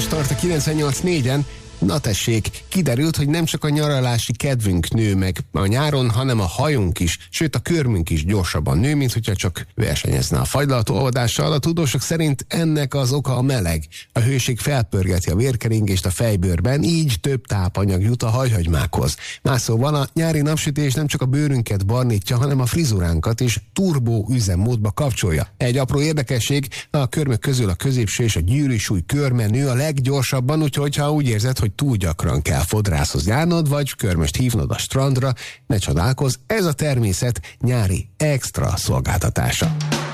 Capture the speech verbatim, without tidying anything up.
folytatást tart a kilencvennyolc négyen. Na tessék, kiderült, hogy nem csak a nyaralási kedvünk nő meg a nyáron, hanem a hajunk is, sőt a körmünk is gyorsabban nő, mint hogyha csak versenyezne a fagylaltolvadással. A tudósok szerint ennek az oka a meleg. A hőség felpörgeti a vérkeringést a fejbőrben, így több tápanyag jut a hajhagymákhoz. Más szóval a nyári napsütés nem csak a bőrünket barnítja, hanem a frizuránkat is turbó üzemmódba kapcsolja. Egy apró érdekesség, a körmök közül a középső és a gyűrűsúly körme nő a leggyorsabban, úgyhogy ha úgy érzed, hogy túl gyakran kell fodrászhoz járnod, vagy körmöst hívnod a strandra, ne csodálkozz, ez a természet nyári extra szolgáltatása.